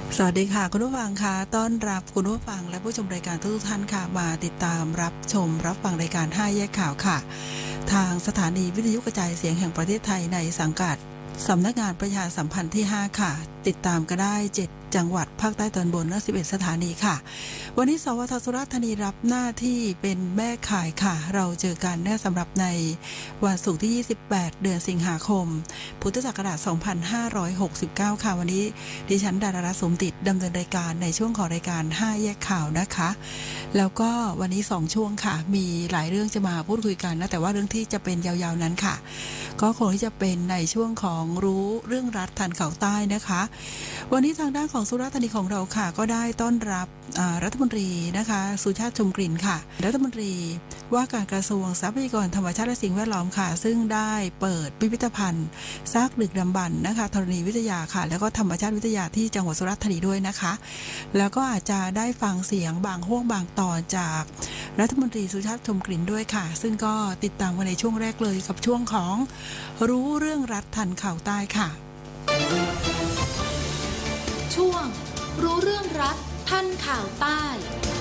สวัสดีค่ะคุณผู้ฟังค่ะต้อนรับคุณผู้ฟังและผู้ชมรายการทุกท่านค่ะมาติดตามรับชมรับฟังรายการ5แยกข่าวค่ะทางสถานีวิทยุกระจายเสียงแห่งประเทศไทยในสังกัดสำนักงานประชาสัมพันธ์ที่5ค่ะติดตามก็ได้7จังหวัดภาคใต้ตอนบนและ11สถานีค่ะวันนี้สวทสุราษฎร์ธานีรับหน้าที่เป็นแม่ข่ายค่ะเราเจอกันสำหรับในวันศุกร์ที่28เดือนสิงหาคมพุทธศักราช2569ค่ะวันนี้ดิฉันดารารัตน์สมติดดำเนินรายการในช่วงของรายการ5แยกข่าวนะคะแล้วก็วันนี้2ช่วงค่ะมีหลายเรื่องจะมาพูดคุยกันนะแต่ว่าเรื่องที่จะเป็นยาวๆนั้นค่ะก็คงที่จะเป็นในช่วงของรู้เรื่องรัฐทันข่าวใต้นะคะวันนี้ทางด้านของสุราษฎร์ธานีของเราค่ะก็ได้ต้อนรับรัฐมนตรีนะคะสุชาติชมกลิ่นค่ะรัฐมนตรีว่าการกระทรวงทรัพยากรธรรมชาติและสิ่งแวดล้อมค่ะซึ่งได้เปิดพิพิธภัณฑ์ซากดึกดำบรรพ์นะคะธรณีวิทยาค่ะแล้วก็ธรรมชาติวิทยาที่จังหวัดสุราษฎร์ธานีด้วยนะคะแล้วก็อาจจะได้ฟังเสียงบางห่วงบางตอนจากรัฐมนตรีสุชาติชมกลิ่นด้วยค่ะซึ่งก็ติดตามกันในช่วงแรกเลยกับช่วงของรู้เรื่องรัฐทันข่าวใต้ค่ะช่วงรู้เรื่องรัฐทันข่าวใต้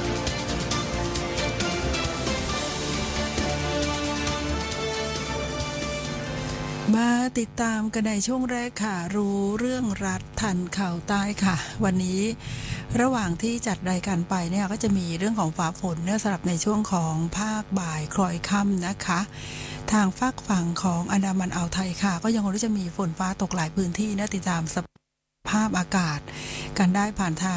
มาติดตามกันในช่วงแรกค่ะรู้เรื่องรัฐทันข่าวใต้ค่ะวันนี้ระหว่างที่จัดรายการไปเนี่ยก็จะมีเรื่องของฟ้าฝนเนี่ยสำหรับในช่วงของภาคบ่ายคล้อยค่ำนะคะทางฝากฝั่งของอันดามันอ่าวไทยค่ะก็ยังคงจะมีฝนฟ้าตกหลายพื้นที่นะติดตามสภาพอากาศกันได้ผ่านทาง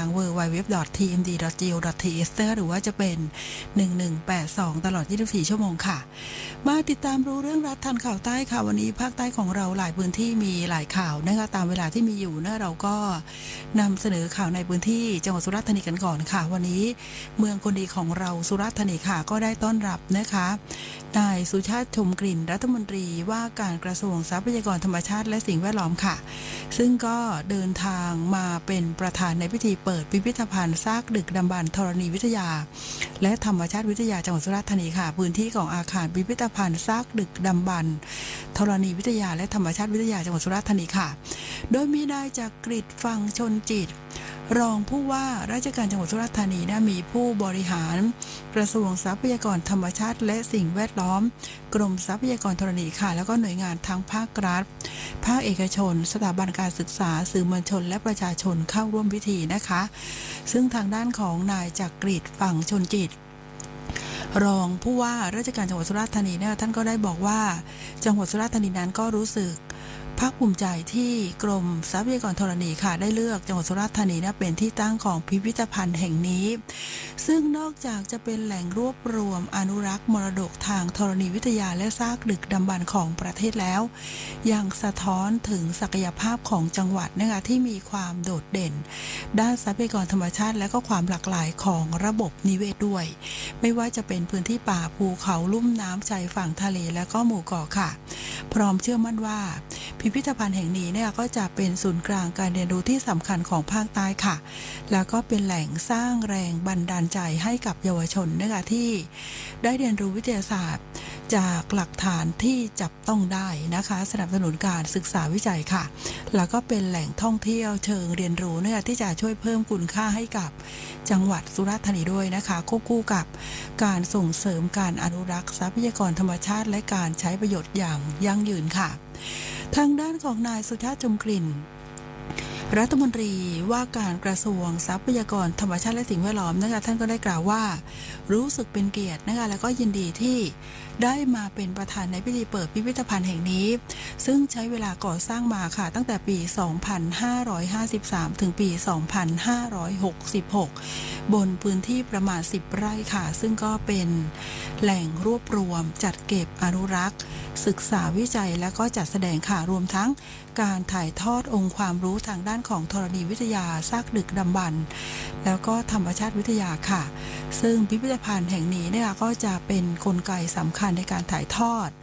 www.tmd.go.th หรือว่าจะเป็น1182ตลอด24ชั่วโมงค่ะมาติดตามรู้เรื่องรัฐทันข่าวใต้ค่ะวันนี้ภาคใต้ของเราหลายพื้นที่มีหลายข่าวนะคะตามเวลาที่มีอยู่นะเราก็นำเสนอข่าวในพื้นที่จังหวัดสุราษฎร์ธานีกันก่อนค่ะวันนี้เมืองคนดีของเราสุราษฎร์ธานีค่ะก็ได้ต้อนรับนะคะนายสุชาติชมกลิ่นรัฐมนตรีว่าการกระทรวงทรัพยากรธรรมชาติและสิ่งแวดล้อมค่ะซึ่งก็เดินทางมาเป็นประธานในพิธีเปิดพิพิธภัณฑ์ซากดึกดำบรรพ์ธรณีวิทยาและธรรมชาติวิทยาจังหวัดสุราษฎร์ธานีค่ะพื้นที่ของอาคารพิพิธภัณฑ์ซากดึกดำบรรพ์ธรณีวิทยาและธรรมชาติวิทยาจังหวัดสุราษฎร์ธานีค่ะโดยมีนายจักริดฟังชนจิตรองผู้ว่าราชการจังหวัดสุราษฎร์ธานีมีผู้บริหารกระทรวงทรัพยากรธรรมชาติและสิ่งแวดล้อมกรมทรัพยากรธรณีค่ะแล้วก็หน่วยงานทั้งภาครัฐภาคเอกชนสถาบันการศึกษาสื่อมวลชนและประชาชนเข้าร่วมพิธีนะคะซึ่งทางด้านของนายจักริดฟังชนจิตรองผู้ว่าราชการจังหวัดสุราษฎร์ธานีท่านก็ได้บอกว่าจังหวัดสุราษฎร์ธานีนั้นก็รู้สึกภาคภูมิใจที่กรมทรัพยากรธรณีค่ะได้เลือกจังหวัดสุราษฎร์ธานีเป็นที่ตั้งของพิพิธภัณฑ์แห่งนี้ซึ่งนอกจากจะเป็นแหล่งรวบรวมอนุรักษ์มรดกทางธรณีวิทยาและซากดึกดำบรรพ์ของประเทศแล้วยังสะท้อนถึงศักยภาพของจังหวัดนะคะที่มีความโดดเด่นด้านทรัพยากรธรรมชาติและก็ความหลากหลายของระบบนิเวศด้วยไม่ว่าจะเป็นพื้นที่ป่าภูเขาลุ่มน้ำชายฝั่งทะเลและก็หมู่เกาะค่ะพร้อมเชื่อมั่นว่าพิพิธภัณฑ์แห่งนี้ก็จะเป็นศูนย์กลางการเรียนรู้ที่สำคัญของภาคใต้ค่ะแล้วก็เป็นแหล่งสร้างแรงบันดาลใจให้กับเยาวชนนะคะที่ได้เรียนรู้วิทยาศาสตร์จากหลักฐานที่จับต้องได้นะคะสนับสนุนการศึกษาวิจัยค่ะแล้วก็เป็นแหล่งท่องเที่ยวเชิงเรียนรู้นะคะที่จะช่วยเพิ่มคุณค่าให้กับจังหวัดสุราษฎร์ธานีด้วยนะคะควบคู่กับการส่งเสริมการอนุรักษ์ทรัพยากรธรรมชาติและการใช้ประโยชน์อย่างยั่งยืนค่ะทางด้านของนายสุชาติชมกลิ่นรัฐมนตรีว่าการกระทรวงทรัพยากรธรรมชาติและสิ่งแวดล้อมนะคะท่านก็ได้กล่าวว่ารู้สึกเป็นเกียรตินะคะแล้วก็ยินดีที่ได้มาเป็นประธานในพิธีเปิดพิพิธภัณฑ์แห่งนี้ซึ่งใช้เวลาก่อสร้างมาค่ะตั้งแต่ปี 2553 ถึงปี 2566 บนพื้นที่ประมาณ 10 ไร่ค่ะซึ่งก็เป็นแหล่งรวบรวมจัดเก็บอนุรักษ์ศึกษาวิจัยและก็จัดแสดงค่ะรวมทั้งการถ่ายทอดองค์ความรู้ทางด้านของธรณีวิทยาซากดึกดำบรรพ์แล้วก็ธรรมชาติวิทยาค่ะซึ่งพิพิธภัณฑ์แห่งนี้ก็จะเป็นกลไกสำคัญในการถ่ายทอด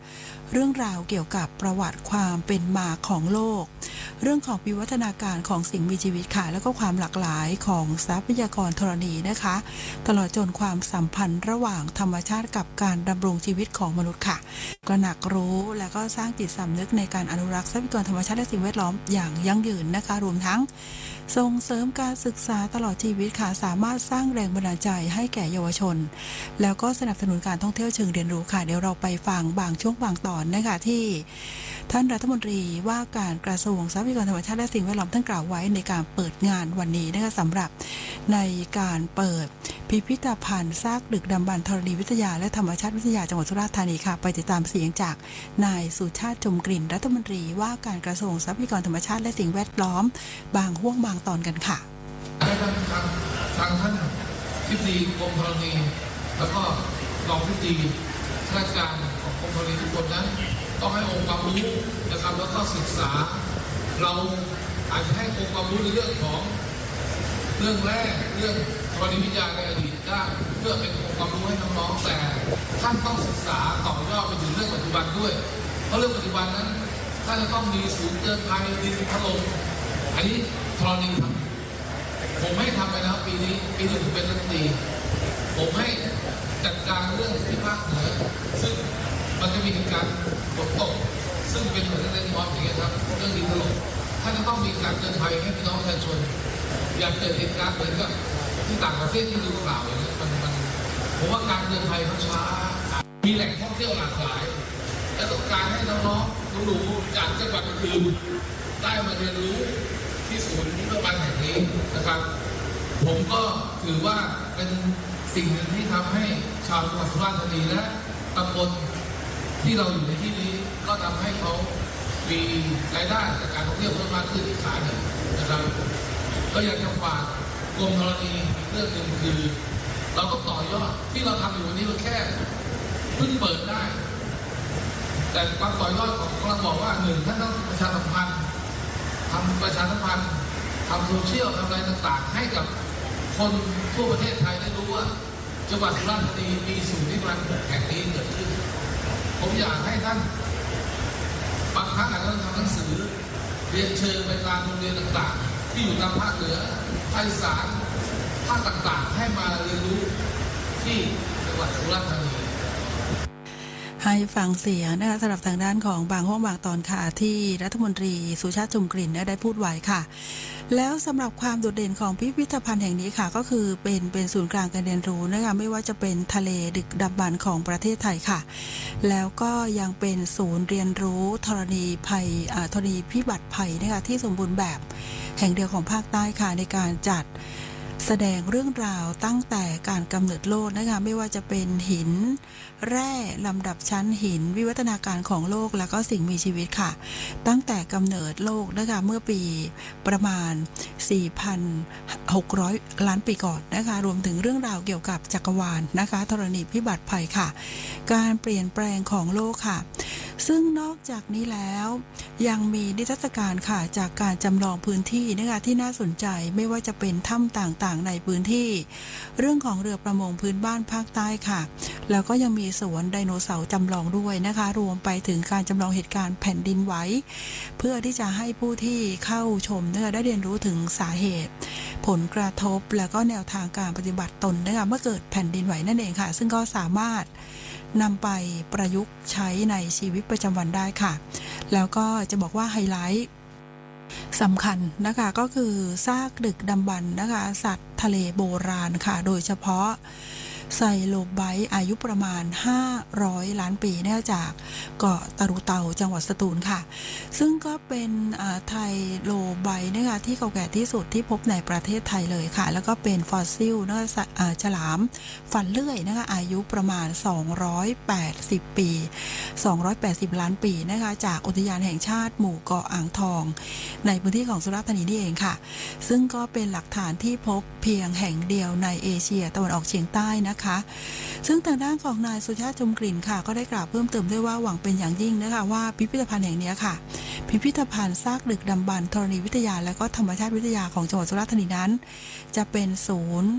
เรื่องราวเกี่ยวกับประวัติความเป็นมาของโลกเรื่องของวิวัฒนาการของสิ่งมีชีวิตค่ะแล้วก็ความหลากหลายของทรัพยากรธรณีนะคะตลอดจนความสัมพันธ์ระหว่างธรรมชาติกับการดำรงชีวิตของมนุษย์ค่ะก็หนักรู้และก็สร้างจิตสำนึกในการอนุรักษ์ทรัพยากรธรรมชาติและสิ่งแวดล้อมอย่างยั่งยืนนะคะรวมทั้งส่งเสริมการศึกษาตลอดชีวิตค่ะสามารถสร้างแรงบันดาลใจให้แก่เยาวชนแล้วก็สนับสนุนการท่องเที่ยวเชิงเรียนรู้ค่ะเดี๋ยวเราไปฟังบางช่วงบางตอนนะคะที่ท่านรัฐมนตรีว่าการกระทรวงทรัพยากรธรรมชาติและสิ่งแวดล้อมท่านกล่าวไว้ในการเปิดงานวันนี้นะคะสำหรับในการเปิดพิพิธภัณฑ์ซากดึกดำบรรพ์ธรณีวิทยาและธรรมชาติวิทยาจังหวัดสุราษฎร์ธานีค่ะไปติดตามเสียงจากนายสุชาติชมกลิ่นรัฐมนตรีว่าการกระทรวงทรัพยากรธรรมชาติและสิ่งแวดล้อมบางห่วงบางตอนกันค่ะได้ทางท่านทิบดีกรมธรณีแล้วก็รองทิบดีข้าราชการของกรมธรณีทุกคนนั้นต้องให้องค์ความรู้นะครับแล้วก็ศึกษาเราอาจจะให้องค์ความรู้ในเรื่องของเรื่องแรกเรื่องธรณีวิทยาในอดีตได้เพื่อเป็นองค์ความรู้ให้น้องๆแต่ท่านต้องศึกษาต่อยอดไปถึงเรื่องปัจจุบันด้วยเพราะเรื่องปัจจุบันนั้นท่านจะต้องมีศูนย์เตือนภัยดินถล่มอันนี้ธรณีครับผมให้ทำไปแล้วปีนี้ผมเป็นรัฐมนตรีผมให้จัดการเรื่องที่ภาคเหนือซึ่งมันจะมีเหตุการณ์ฝนตกซึ่งเป็นเหมือนในมอสอย่างเงี้ยครับเรื่องดินถล่มท่านจะต้องมีการเตือนภัยให้พี่น้องประชาชนอย่าเกิดเหตุการณ์เหมือนกับที่ต่างประเทศที่ดูข่าวอย่างนี้มันผมว่าการเตือนภัยมันช้ามีแหล่งท่องเที่ยวหลากหลายและต้องการให้น้องๆหนูๆจากจังหวัดอื่นได้มาเรียนรู้ที่ศูนย์พิพิธภัณฑ์แห่งนี้นะครับผมก็ถือว่าเป็นสิ่งหนึ่งที่ทำให้ชาวจังหวัดสุราษฎร์ธานีและตำบลที่เราอยู่ในที่นี้ก็ทำให้เขามีรายได้จากการท่องเที่ยวเพิ่มมากขึ้นอีกขาหนึ่งนะครับก็อยากจะฝากกรมธรณีเรื่องหนึ่งคือเราต้องต่อยอดที่เราทำอยู่วันนี้มันแค่เพิ่งเปิดได้แต่ความต่อยอดของเราบอกว่าหนึ่งท่านต้องประชาสัมพันธ์ทำประชาสัมพันธ์ทำโซเชียลทำอะไรต่างๆให้กับคนทั่วประเทศไทยได้รู้ว่าจังหวัดสุราษฎร์ธานีมีศูนย์พิพิธภัณฑ์แห่งนี้เกิดขึ้นผมอยากให้ท่านบางครั้งอาจจะต้องทำหนังสือเรียนเชิญไปตามโรงเรียนต่างๆที่อยู่ตามภาคเหนือภาคอีสานภาคต่างๆให้มาเรียนรู้ที่จังหวัดสุราษฎร์ธานีให้ฟังเสียงนะคะสำหรับทางด้านของบางห้องบางตอนค่ะที่รัฐมนตรีสุชาติชมกลิ่นได้พูดไว้ค่ะแล้วสำหรับความโดดเด่นของพิพิธภัณฑ์แห่งนี้ค่ะก็คือเป็นศูนย์กลางการเรียนรู้นะคะไม่ว่าจะเป็นทะเลดึกดำบรรพ์ของประเทศไทยค่ะแล้วก็ยังเป็นศูนย์เรียนรู้ธรณีพิบัติภัยนะคะที่สมบูรณ์แบบแห่งเดียวของภาคใต้ค่ะในการจัดแสดงเรื่องราวตั้งแต่การกำเนิดโลกนะคะไม่ว่าจะเป็นหินแร่ลำดับชั้นหินวิวัฒนาการของโลกแล้วก็สิ่งมีชีวิตค่ะตั้งแต่กำเนิดโลกนะคะเมื่อปีประมาณ 4,600 ล้านปีก่อนนะคะรวมถึงเรื่องราวเกี่ยวกับจักรวาลนะคะธรณีพิบัติภัยค่ะการเปลี่ยนแปลงของโลกค่ะซึ่งนอกจากนี้แล้วยังมีนิทรรศการค่ะจากการจำลองพื้นที่นะคะที่น่าสนใจไม่ว่าจะเป็นถ้ำต่างๆในพื้นที่เรื่องของเรือประมงพื้นบ้านภาคใต้ค่ะแล้วก็ยังมีสวนไดโนเสาร์จำลองด้วยนะคะรวมไปถึงการจำลองเหตุการณ์แผ่นดินไหวเพื่อที่จะให้ผู้ที่เข้าชมนะคะได้เรียนรู้ถึงสาเหตุผลกระทบแล้วก็แนวทางการปฏิบัติตนนะคะเมื่อเกิดแผ่นดินไหวนั่นเองค่ะซึ่งก็สามารถนำไปประยุกต์ใช้ในชีวิตประจำวันได้ค่ะแล้วก็จะบอกว่าไฮไลท์สำคัญนะคะก็คือซากดึกดำบรรพ์นะคะสัตว์ทะเลโบราณค่ะโดยเฉพาะไซโลไบต์อายุประมาณ500ล้านปีเนื่องจากเกาะตะรุเตาจังหวัดสตูลค่ะซึ่งก็เป็นไทโลไบต์นะคะที่เก่าแก่ที่สุดที่พบในประเทศไทยเลยค่ะแล้วก็เป็นฟอสซิลนะคะฉลามฟันเลื่อยนะคะอายุประมาณ280ปี280ล้านปีนะคะจากอุทยานแห่งชาติหมู่เกาะอ่างทองในพื้นที่ของสุราษฎร์ธานีนี่เองค่ะซึ่งก็เป็นหลักฐานที่พบเพียงแห่งเดียวในเอเชียตะวันออกเฉียงใต้นะคะซึ่งทางด้านของนายสุชาติชมกลิ่นค่ะก็ได้กล่าวเพิ่มเติมด้วยว่าหวังเป็นอย่างยิ่งนะคะว่าพิพิธภัณฑ์แห่งนี้ค่ะพิพิธภัณฑ์ซากดึกดำบรรพ์ธรณีวิทยาและก็ธรรมชาติวิทยาของจังหวัดสุราษฎร์ธานีนั้นจะเป็นศูนย์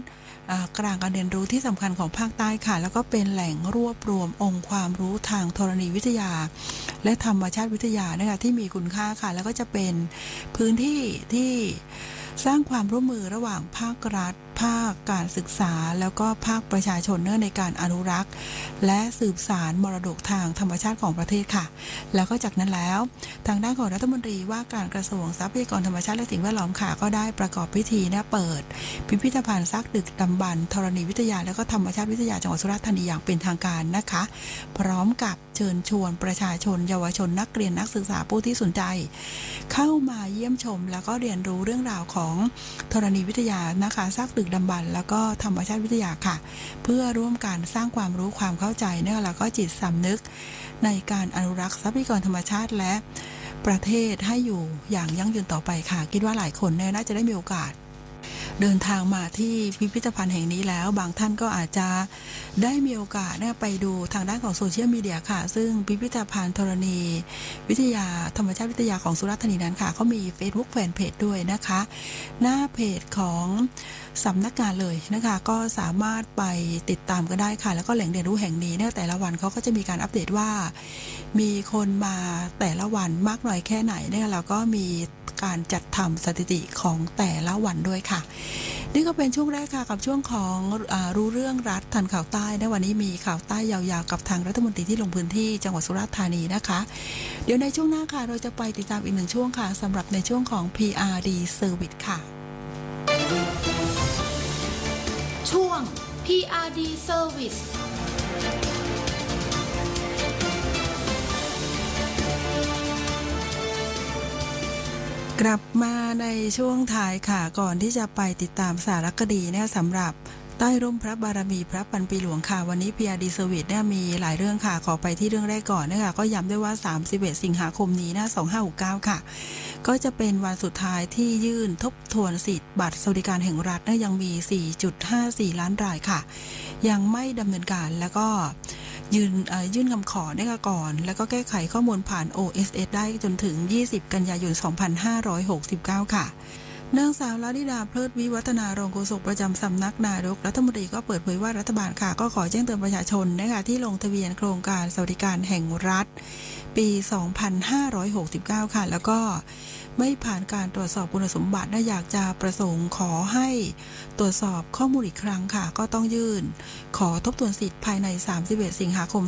กลางการเรียนรู้ที่สำคัญของภาคใต้ค่ะแล้วก็เป็นแหล่งรวบรวมองค์ความรู้ทางธรณีวิทยาและธรรมชาติวิทยานะคะที่มีคุณค่าค่ะแล้วก็จะเป็นพื้นที่ที่สร้างความร่วมมือระหว่างภาครัฐภาคการศึกษาแล้วก็ภาคประชาชนในการอนุรักษ์และสืบสานมรดกทางธรรมชาติของประเทศค่ะแล้วก็จากนั้นแล้วทางด้านของรัฐมนตรีว่าการกระทรวงทรัพยากรธรรมชาติและสิ่งแวดล้อมค่ะก็ได้ประกอบพิธีเปิดพิพิธภัณฑ์ซากดึกดำบรรพ์ธรณีวิทยาและก็ธรรมชาติวิทยาจังหวัดสุราษฎร์ธานีอย่างเป็นทางการนะคะพร้อมกับเชิญชวนประชาชนเยาวชนนักเรียนนักศึกษาผู้ที่สนใจเข้ามาเยี่ยมชมแล้วก็เรียนรู้เรื่องราวของธรณีวิทยานะคะซากดึกดำบรรพ์แล้วก็ธรรมชาติวิทยาค่ะเพื่อร่วมกันสร้างความรู้ความเข้าใจแล้วก็จิตสำนึกในการอนุรักษ์ทรัพยากรธรรมชาติและประเทศให้อยู่อย่างยั่งยืนต่อไปค่ะคิดว่าหลายคนน่าจะได้มีโอกาสเดินทางมาที่พิพิธภัณฑ์แห่งนี้แล้วบางท่านก็อาจจะได้มีโอกาสไปดูทางด้านของโซเชียลมีเดียค่ะซึ่งพิพิธภัณฑ์ธรณีวิทยาธรรมชาติวิทยาของสุราษฎร์ธานีนั้นค่ะเขามี Facebook แฟนเพจด้วยนะคะหน้าเพจของสำนักงานเลยนะคะก็สามารถไปติดตามก็ได้ค่ะแล้วก็แหล่งเรียนรู้แห่งนี้แต่ละวันเขาก็จะมีการอัปเดตว่ามีคนมาแต่ละวันมากน้อยแค่ไหนแล้วก็มีการจัดทำสถิติของแต่ละวันด้วยค่ะนี่ก็เป็นช่วงแรกค่ะกับช่วงของรู้เรื่องรัฐทันข่าวใต้วันนี้มีข่าวใต้ยาวๆกับทางรัฐมนตรีที่ลงพื้นที่จังหวัดสุราษฎร์ธานีนะคะเดี๋ยวในช่วงหน้าค่ะเราจะไปติดตามอีกหนึ่งช่วงค่ะสำหรับในช่วงของ PRD Service ค่ะช่วง PRD Service กลับมาในช่วงท้ายค่ะก่อนที่จะไปติดตามสารคดีสำหรับใต้ร่มพระบารมีพระพันปีหลวงค่ะวันนี้ PRD Service มีหลายเรื่องค่ะขอไปที่เรื่องแรกก่อนนะคะก็ย้ำด้วยว่า31สิงหาคมนี้2569ค่ะก็จะเป็นวันสุดท้ายที่ยื่นทบทวนสิทธิ์บัตรสวัสดิการแห่งรัฐยังมี 4.54 ล้านรายค่ะยังไม่ดำเนินการแล้วก็ยื่นคำขอก่อนแล้วก็แก้ไขข้อมูลผ่าน OSS ได้จนถึง20กันยายน2569ค่ะนางสาวลาลิดาเพลิดวิวัฒนารองโฆษกประจำสำนักนายกรัฐมนตรีก็เปิดเผยว่ารัฐบาลค่ะก็ขอแจ้งเตือนประชาชนที่ลงทะเบียนโครงการสวัสดิการแห่งรัฐปี2569ค่ะแล้วก็ไม่ผ่านการตรวจสอบคุณสมบัติอยากจะประสงค์ขอให้ตรวจสอบข้อมูลอีกครั้งค่ะก็ต้องยื่นขอทบทวนสิทธิ์ภายใน31สิงหาคม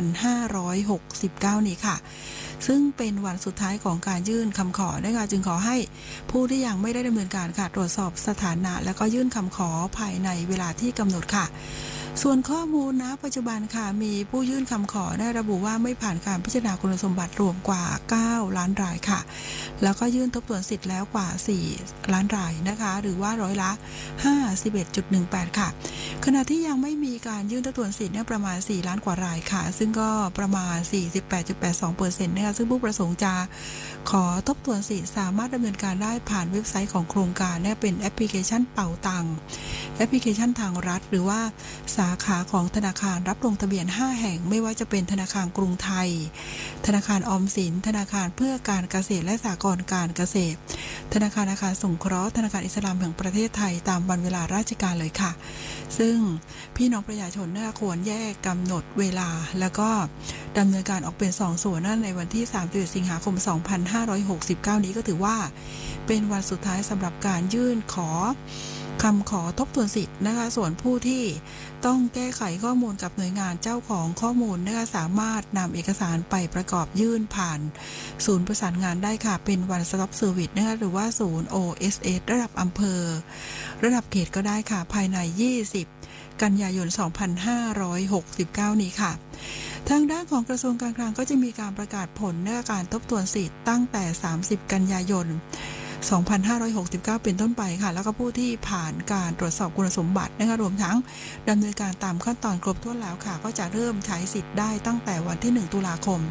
2569นี้ค่ะซึ่งเป็นวันสุดท้ายของการยื่นคำขอจึงขอให้ผู้ที่ยังไม่ได้ดำเนินการค่ะตรวจสอบสถานะแล้วก็ยื่นคำขอภายในเวลาที่กำหนดค่ะส่วนข้อมูลปัจจุบันค่ะมีผู้ยื่นคำขอระบุว่าไม่ผ่านการพิจารณาคุณสมบัติรวมกว่า9ล้านรายค่ะแล้วก็ยื่นทบทวนสิทธิ์แล้วกว่า4ล้านรายนะคะหรือว่าร้อยละ 51.18 ค่ะขณะที่ยังไม่มีการยื่นทบทวนสิทธิ์ประมาณ4ล้านกว่ารายค่ะซึ่งก็ประมาณ 48.82% นะคะซึ่งผู้ประสงค์จะขอทบทวนสิทธิ์สามารถดำเนินการได้ผ่านเว็บไซต์ของโครงการเป็นแอปพลิเคชันเป่าตังแอปพลิเคชันทางรัฐหรือว่าสาขาของธนาคารรับลงทะเบียน5แห่งไม่ว่าจะเป็นธนาคารกรุงไทยธนาคารออมสินธนาคารเพื่อการเกษตรและสหกรณ์การเกษตรธนาคารอาคารสงเคราะห์ธนาคารอิสลามแห่งประเทศไทยตามวันเวลาราชการเลยค่ะซึ่งพี่น้องประชาชนควรแยกกำหนดเวลาแล้วก็ดำเนินการออกเป็น2ส่วนในวันที่31สิงหาคม2569นี้ก็ถือว่าเป็นวันสุดท้ายสำหรับการยื่นคำขอทบทวนสิทธิ์ส่วนผู้ที่ต้องแก้ไขข้อมูลกับหน่วยงานเจ้าของข้อมูลสามารถนำเอกสารไปประกอบยื่นผ่านศูนย์ประสานงานได้ค่ะเป็น One Stop Service หรือว่าศูนย์ OSS ระดับอำเภอระดับเขตก็ได้ค่ะภายใน20กันยายน2569นี้ค่ะทางด้านของกระทรวงการคลังก็จะมีการประกาศผลการทบทวนสิทธิ์ตั้งแต่30กันยายน2569เป็นต้นไปค่ะแล้วก็ผู้ที่ผ่านการตรวจสอบคุณสมบัติรวมทั้งดำเนินการตามขั้นตอนครบถ้วนแล้วค่ะก็จะเริ่มใช้สิทธิ์ได้ตั้งแต่วันที่1ตุลาคม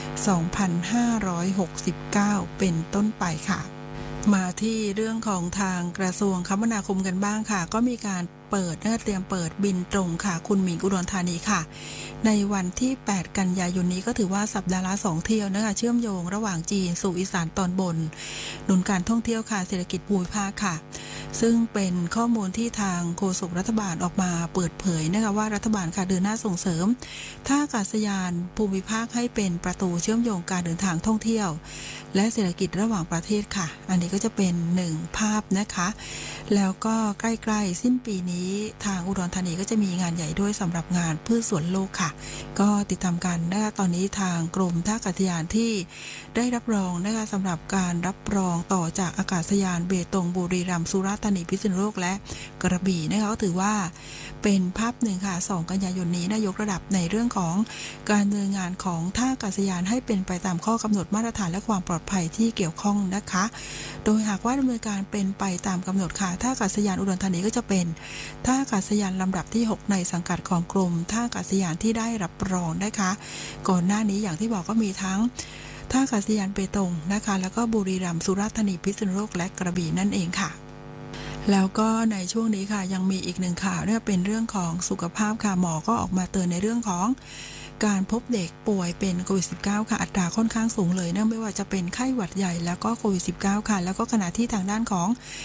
2569เป็นต้นไปค่ะมาที่เรื่องของทางกระทรวงคมนาคมกันบ้างค่ะก็มีการเตรียมเปิดบินตรงค่ะคุณหมิงอุดรธานีค่ะในวันที่8กันยายนนี้ก็ถือว่าสัปดาห์ละ2เที่ยวเชื่อมโยงระหว่างจีนสู่อีสานตอนบนหนุนการท่องเที่ยวค่ะเศรษฐกิจภูมิภาคค่ะซึ่งเป็นข้อมูลที่ทางโฆษกรัฐบาลออกมาเปิดเผยนะคะว่ารัฐบาลค่ะเดินหน้าส่งเสริมท่าอากาศยานภูมิภาคให้เป็นประตูเชื่อมโยงการเดินทางท่องเที่ยวและเศรษฐกิจระหว่างประเทศค่ะอันนี้ก็จะเป็น1ภาพนะคะแล้วก็ใกล้ๆสิ้นปีนี้ทางอุดรธานีก็จะมีงานใหญ่ด้วยสำหรับงานพืชสวนโลกค่ะก็ติดตามกันนะคะตอนนี้ทางกรมท่าอากาศยานที่ได้รับรองนะคะสำหรับการรับรองต่อจากอากาศยานเบตงบุรีรัมย์สุราษฎร์ธานีพิษณุโลกและกระบี่นะคะก็ถือว่าเป็นภาพหนึ่งค่ะ2 กันยายนนี้นายกระดับในเรื่องของการดำเนินงานของท่าอากาศยานให้เป็นไปตามข้อกำหนดมาตรฐานและความปลอดภัยที่เกี่ยวข้องนะคะโดยหากว่าดำเนินการเป็นไปตามกำหนดค่ะท่าอากาศยานอุดรธานีก็จะเป็นท่าอากาศยานลำดับที่6ในสังกัดของกรมท่าอากาศยานที่ได้รับรองนะคะก่อนหน้านี้อย่างที่บอกก็มีทั้งท่าอากาศยานเบตงนะคะแล้วก็บุรีรัมย์สุราษฎร์ธานีพิษณุโลกและกระบี่นั่นเองค่ะแล้วก็ในช่วงนี้ค่ะยังมีอีกหนึ่งข่าวเนี่ยเป็นเรื่องของสุขภาพค่ะหมอก็ออกมาเตือนในเรื่องของการพบเด็กป่วยเป็นโควิด -19 ค่ะอัตราค่อนข้างสูงเลยนะไม่ว่าจะเป็นไข้หวัดใหญ่แล้วก็โควิด -19 ค่ะแล้วก็ขณะที่ทางด้านของ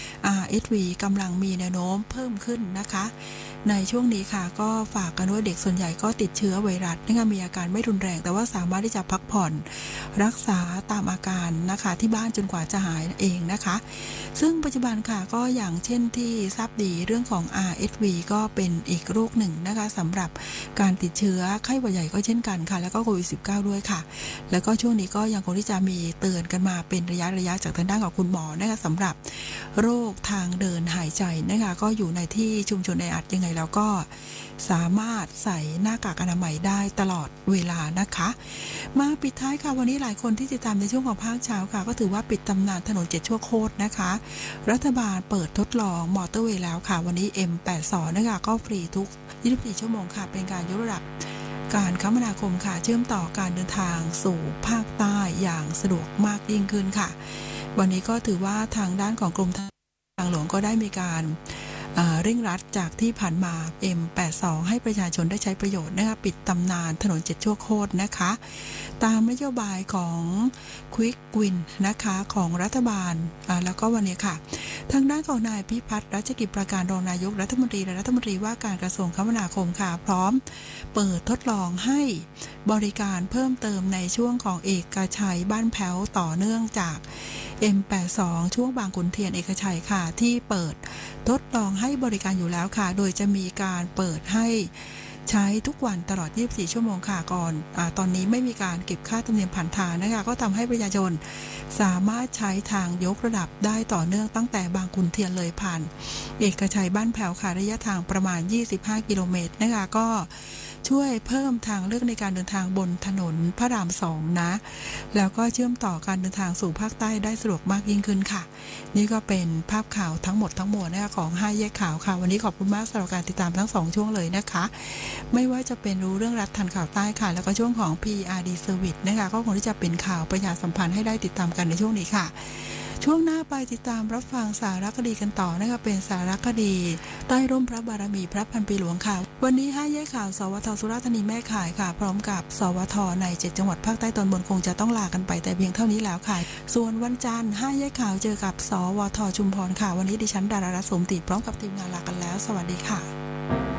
RSV กำลังมีแนวโน้มเพิ่มขึ้นนะคะในช่วงนี้ค่ะก็ฝากกันว่าเด็กส่วนใหญ่ก็ติดเชื้อไวรัสนะคะมีอาการไม่รุนแรงแต่ว่าสามารถที่จะพักผ่อนรักษาตามอาการนะคะที่บ้านจนกว่าจะหายเองนะคะซึ่งปัจจุบันค่ะก็อย่างเช่นที่ทราบดีเรื่องของ RSV ก็เป็นอีกโรคหนึ่งนะคะสำหรับการติดเชื้อไข้หวัดใหญ่ก็เช่นกันค่ะแล้วก็โควิด -19 ด้วยค่ะแล้วก็ช่วงนี้ก็ยังคงที่จะมีเตือนกันมาเป็นระยะจากทางด้านของคุณหมอนะคะสำหรับโรคทางเดินหายใจนะคะก็อยู่ในที่ชุมชนแออัดยังไงแล้วก็สามารถใส่หน้ากากอนามัยได้ตลอดเวลานะคะมาปิดท้ายค่ะวันนี้หลายคนที่ติดตามในช่วงของภาคเช้าค่ะก็ถือว่าปิดตำนานถนน7ชั่วโคตรนะคะรัฐบาลเปิดทดลองมอเตอร์เวย์แล้วค่ะวันนี้ M82 นะคะก็ฟรีทุก24ชั่วโมงค่ะเป็นการยกระดับการคมนาคมค่ะเชื่อมต่อการเดินทางสู่ภาคใต้อย่างสะดวกมากยิ่งขึ้นค่ะวันนี้ก็ถือว่าทางด้านของกรมทางหลวงก็ได้มีการเร่งรัดจากที่ผ่านมา M82 ให้ประชาชนได้ใช้ประโยชน์นะคะปิดตำนานถนน7ชั่วโคตรนะคะตามนโยบายของ Quick Win นะคะของรัฐบาลแล้วก็วันนี้ค่ะทางด้านของนายพิพัฒน์รัชกิจประการรองนายกรัฐมนตรีและรัฐมนตรีว่าการกระทรวงคมนาคมค่ะพร้อมเปิดทดลองให้บริการเพิ่มเติมในช่วงของเอกชัยบ้านแพ้วต่อเนื่องจาก M82 ช่วงบางขุนเทียนเอกชัยค่ะที่เปิดทดลองให้บริการอยู่แล้วค่ะโดยจะมีการเปิดให้ใช้ทุกวันตลอด24ชั่วโมงค่ะก่อนตอนนี้ไม่มีการเก็บค่าธรรมเนียมผ่านทางนะคะก็ทำให้ประชาชนสามารถใช้ทางยกระดับได้ต่อเนื่องตั้งแต่บางขุนเทียนเลยผ่านเอกชัยบ้านแพ้วค่ะระยะทางประมาณ25กิโลเมตรนะคะก็ช่วยเพิ่มทางเลือกในการเดินทางบนถนนพระราม2นะแล้วก็เชื่อมต่อการเดินทางสู่ภาคใต้ได้สะดวกมากยิ่งขึ้นค่ะนี่ก็เป็นภาพข่าวทั้งหมดนะคะของ5แยกข่าวค่ะวันนี้ขอบคุณมากสำหรับการติดตามทั้ง2ช่วงเลยนะคะไม่ว่าจะเป็นรู้เรื่องรัฐทันข่าวใต้ค่ะแล้วก็ช่วงของ PRD Service นะคะก็คงที่จะเป็นข่าวประชาสัมพันธ์ให้ได้ติดตามกันในช่วงนี้ค่ะช่วงหน้าไปติดตามรับฟังสารคดีกันต่อนะคะเป็นสารคดีใต้ร่มพระบารมีพระพันปีหลวงค่ะวันนี้5แยกข่าวสวทสุราษฎร์ธานีแม่ข่ายค่ะพร้อมกับสวทใน7จังหวัดภาคใต้ตอนบนคงจะต้องลากันไปแต่เพียงเท่านี้แล้วค่ะส่วนวันจันทร์5แยกข่าวเจอกับสวทชุมพรค่ะวันนี้ดิฉันดารารัตน์สมติพร้อมกับทีมงานลากันแล้วสวัสดีค่ะ